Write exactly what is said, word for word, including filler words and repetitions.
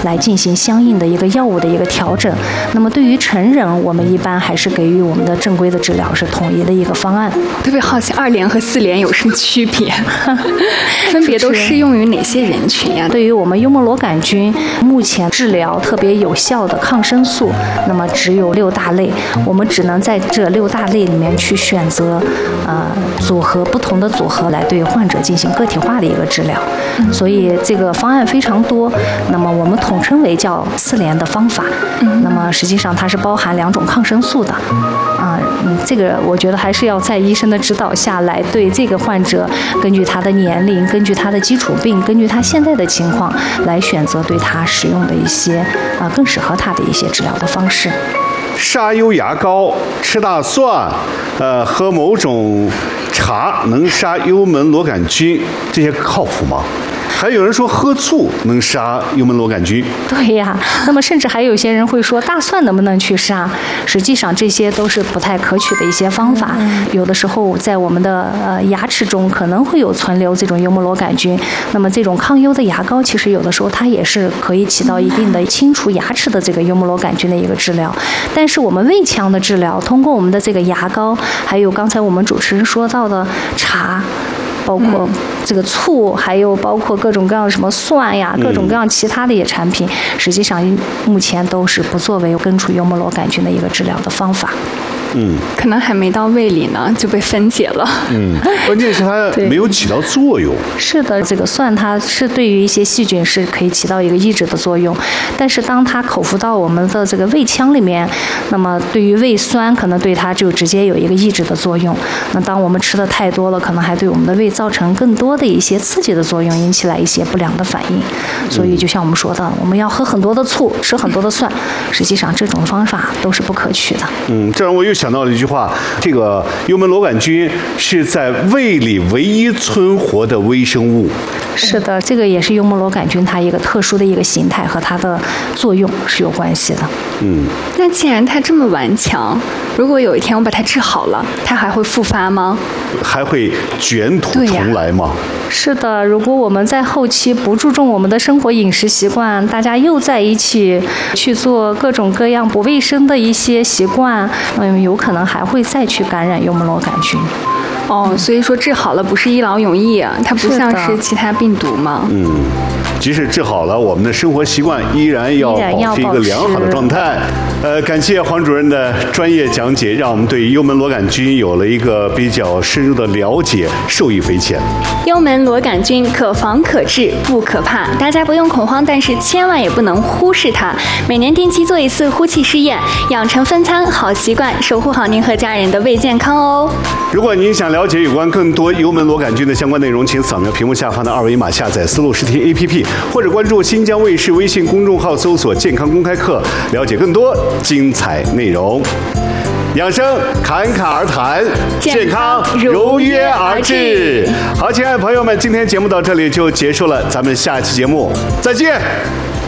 来进行相应的一个药物的一个调整。那么对于成人，我们一般还是给予我们的正规的治疗是统一的一个方案。 特别好奇二联和四联有什么区别？分别都适用于哪些人群呀？ 对于我们幽门螺杆菌，目前治疗特别有效的抗生素，那么只有六大类，我们只能在这六大类里面去选择，呃，组合不同的组合来对患者进行个体化的一个治疗。嗯、所以这个方案非常多，那么我们统称为叫四联的方法。嗯、那么实际上它是包含两种抗生素的。啊、嗯，这个我觉得还是要在医生的指导下来对这个患者，根据他的年龄，根据他的基础病，根据他现在的情况来选择对他使用的一些啊、呃、更适合他的一些治疗的方式。 沙优牙膏、吃大蒜，呃，喝某种茶能杀幽门螺杆菌，这些靠谱吗？还有人说喝醋能杀幽门螺杆菌。 对呀，那么甚至还有些人会说大蒜能不能去杀？实际上这些都是不太可取的一些方法。嗯、有的时候在我们的呃牙齿中可能会有存留这种幽门螺杆菌，那么这种抗幽的牙膏其实有的时候它也是可以起到一定的清除牙齿的这个幽门螺杆菌的一个治疗。但是我们胃腔的治疗，通过我们的这个牙膏，还有刚才我们主持人说到的茶。包括这个醋，还有包括各种各样的什么蒜呀，各种各样其他的一些产品，实际上目前都是不作为根除幽门螺杆菌的一个治疗的方法。 嗯，可能还没到胃里呢，就被分解了。 嗯，关键是它没有起到作用。 是的，这个蒜它是对于一些细菌是可以起到一个抑制的作用，但是当它口服到我们的这个胃腔里面，那么对于胃酸可能对它就直接有一个抑制的作用。那当我们吃的太多了，可能还对我们的胃造成更多的一些刺激的作用，引起来一些不良的反应。所以就像我们说的，我们要喝很多的醋，吃很多的蒜，实际上这种方法都是不可取的。 嗯，这让我又想到了一句话，这个幽门螺杆菌是在胃里唯一存活的微生物。 是的，这个也是幽门螺杆菌它一个特殊的一个形态和它的作用是有关系的。 嗯，那既然它这么顽强，如果有一天我把它治好了，它还会复发吗？ 还会卷土重来吗？ 是的，如果我们在后期不注重我们的生活饮食习惯，大家又在一起去做各种各样不卫生的一些习惯，嗯，有可能还会再去感染幽门螺杆菌。 哦，所以说治好了不是一劳永逸，它不像是其他病毒嘛。 嗯，即使治好了，我们的生活习惯依然要保持一个良好的状态。呃，感谢黄主任的专业讲解，让我们对幽门螺杆菌有了一个比较深入的了解，受益匪浅。 幽门螺杆菌可防可治，不可怕，大家不用恐慌，但是千万也不能忽视它。每年定期做一次呼气试验，养成分餐好习惯，守护好您和家人的胃健康哦。 如果您想了解有关更多幽门螺杆菌的相关内容，请扫描屏幕下方的二维码，下载思路试题 A P P， 或者关注新疆卫视微信公众号，搜索健康公开课，了解更多精彩内容。养生侃侃而谈，健康如约而至。好，亲爱的朋友们，今天节目到这里就结束了，咱们下期节目再见。